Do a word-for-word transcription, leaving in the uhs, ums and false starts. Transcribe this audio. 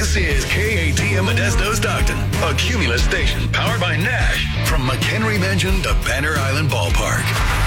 This is K A T M Modesto Stockton, a Cumulus station powered by Nash from McHenry Mansion to Banner Island Ballpark.